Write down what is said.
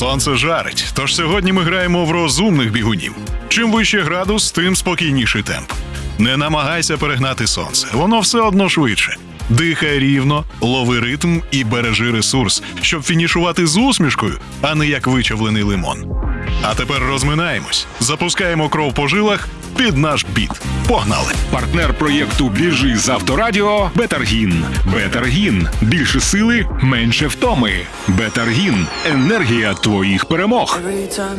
Сонце жарить, тож сьогодні ми граємо в розумних бігунів. Чим вище градус, тим спокійніший темп. Не намагайся перегнати сонце, воно все одно швидше. Дихай рівно, лови ритм і бережи ресурс, щоб фінішувати з усмішкою, а не як вичавлений лимон. А тепер розминаємось, запускаємо кров по жилах під наш біт. Погнали! Партнер проєкту «Біжи» з Авторадіо «Бетаргін». «Бетаргін» – більше сили, менше втоми. «Бетаргін» – енергія твоїх перемог. Every time